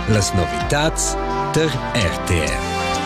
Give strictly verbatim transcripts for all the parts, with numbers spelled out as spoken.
Las novitats der R T R.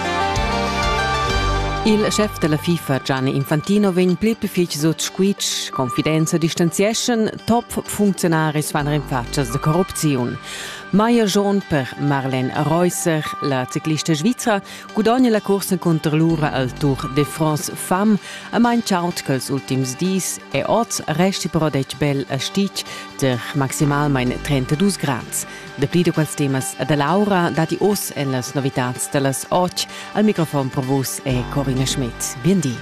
Il chef della FIFA, Gianni Infantino, vegn pli più sot squitsch, confidenza, distanziation, top funzionaris van rinfaccias de corrupziun. Maia Gion per Marlene Reusser, la ciclista svizzera, guadagna la corsa contra l'ura al Tour de France Femme, a main ciaut che els ultims dis e oz resti però dec bel a stic der maximal main trentadue grads. De pli de quels temas de Laura dati os en las novitats de las och al microfon per vos e Corinna Schmidt. Biendi.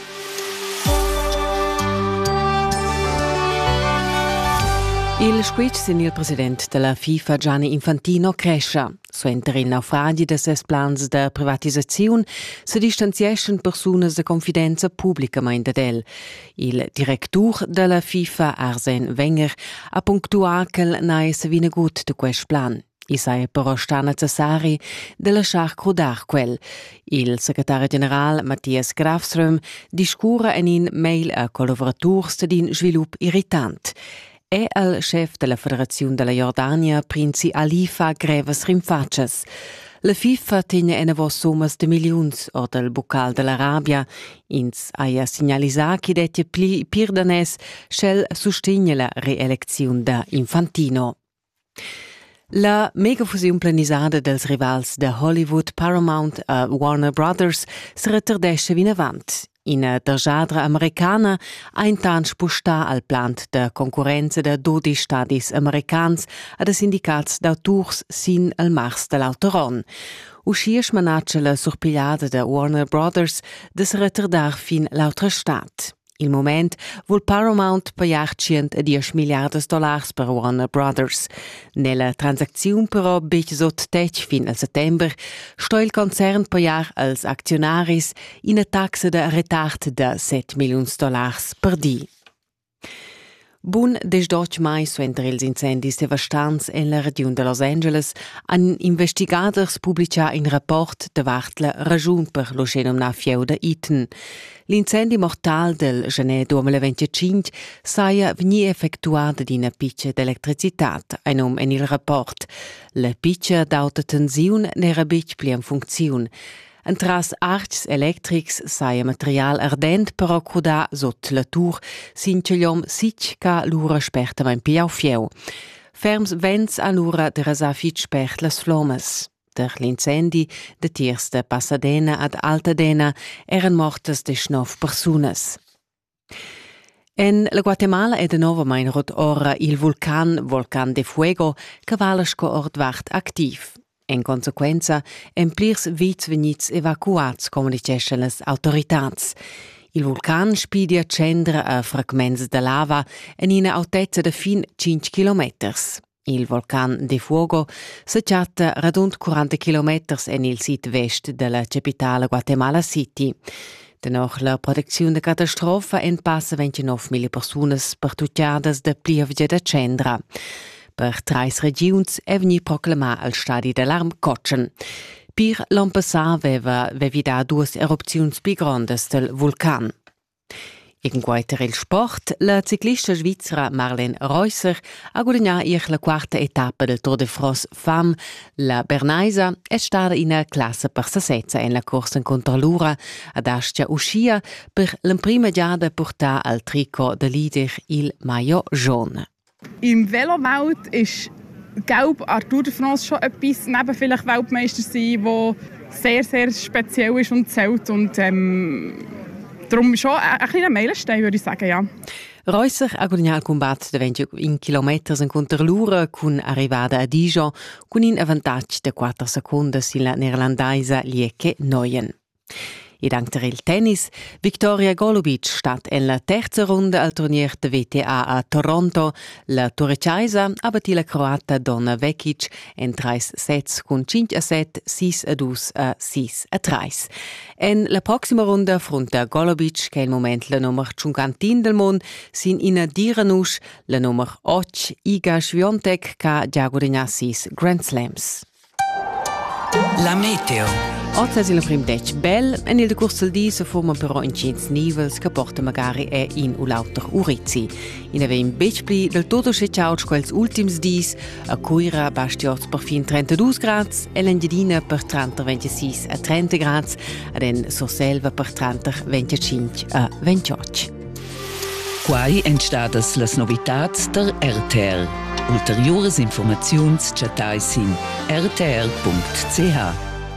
Il squitsch sin il president della FIFA Gianni Infantino crescia. Suenter il naufragi de ses plans de privatisaziun se distanziescen persunas de confidenza publica main dadel. Il directur della FIFA Arsène Wenger ha punctua che nae se vine gut de quest plan. I sai però sta necessari de lasciar crudar quel. Il segretario general Matthias Grafström discura en in mail a collaboraturs din svilup irritant. E al chef della Federazione della Jordania, Princi Alifa, greves rinfaccias. La FIFA tiene ene vos summas de miliuns o del bucal dell'Arabia. Ins aia signalisa chi detje pli pirdanes shell sustegna la reeleczione da Infantino. La megafusiun planisada dels rivals de Hollywood, Paramount e Warner Brothers se retardesce vin avant. In derjadra americana ha intant spustà al plant de concorrenza de dodici stadis americans e de sindicats d'auturs sin al mars de l'autoron. Uscias manaccia la surpigliada de Warner Brothers de se retardar fin l'autre stat. Il moment vol Paramount pagar centodieci miliardas dollars per Warner Brothers. Nella transazione però bec sot tec fin al settember sto il concern pagar als actionaris in a taxa de retard de sette milions dollars per di. Bun des doc mai suenter ils incendis devastants en la region de Los Angeles han investigadors publica in rapport davart la ragiun per lo genomna fieu de Eaton. L'incendi mortal del gener duemilaventicinque saia vegni effettuata d'ina piccia d'electricitat, enom en il rapport. La piccia d'auta tensiun n'era bec pli in funziun. Entras arcs electrics saia material ardent però cruda sot la tour, sincegliom sic ca l'ura sperta vain piau fieu. Ferms vents a l'ura de rasa fit spert las flommes. Der l'incendi de tiers de Pasadena ad Altadena eran mortes de schnov persunas. En la Guatemala è de nova main rot ora il vulcan, Volcan de Fuego, che valasco ord vart activ. En consequenza, en plirs vits venits evacuats, come dicescen las autoritats. Il vulcan spidia cendra a fragments de lava en ina altezza de fin cinque chilometers. Il Volcan de Fuego se chatta radund quaranta chilometers en il sud-vest della capitale Guatemala City. Denoch la protezione de catastrofa en passa ventinove mila personas pertucciadas de plievgia de cendra. Per trais regiuns è vegni proclamà al stadi d'alarm Cotschen. Pir l'an passà veva vevida duas erupziuns pi grandes del vulcan. In guaiter il sport, la ciclista svizzera Marlene Reusser ha guadagnà ir la quarta etappa del Tour de France Femme. La Bernaisa è stata in una classe per sasezza in la corsa contro l'ura ad ascia uscia per l'imprima giada portà al trico de leader il maillot jaune. Im Velowelt ist Gelb an der Tour de France schon etwas, neben vielleicht Weltmeister sein, wo sehr, sehr speziell ist und zählt. Und ähm, darum schon ein, ein kleiner Meilenstein, würde ich sagen, ja. Reusser ha guadagnato il combat de venticinque chilometri contro l'ura con arrivata a Dijon con un avantaggio di quattro secondi sulla neerlandaise Lieke Neuen. E dank il tennis, Victoria Golubic stat en la terza ronda al turnier de V T A a Toronto. La Turciaisa ha battuto la croata Donna Vekic en tre sets con cinque a sette, sei a due e sei a tre. En la prossima ronda affronta Golubic, che è il momento la numero cinquantin del mondo, sin in Diranush, la numero otto Iga Swiatek, che ha già guadagnato sei Grand Slams. La meteo. Oggi è il primo dec bel e nel decurso del dì si formano però in cins nivels che porta magari è in un lauter urizi. In avem bec pli del tutto scecciauts quels ultims dis, a Cuira bastiots per fin trentadue gradi e l'Engiadina per trenta ventisei a trenta gradi ed en Surselva per trenta venticinque a ventotto. Quai entstadas las novitats der R T R. Ulteriores informaziuns chatai sin r t r punct c h.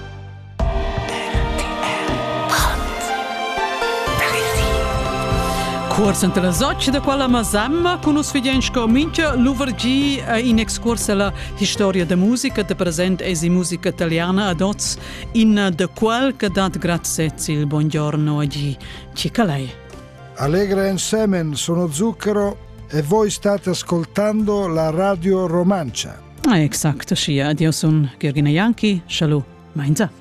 Corsa entre le occhi da quella masamma con us figliens comincia l'uvergi in excursa la storia da musica da present e di musica italiana ad oz in da quel che dat grazie il buongiorno oggi cicalei. Allegra insieme sono Zucchero e voi state ascoltando la Radio Romancia. Ah, esatto, sì. Addio, sono Gheorghina Ianchi. Shalom. Mainza.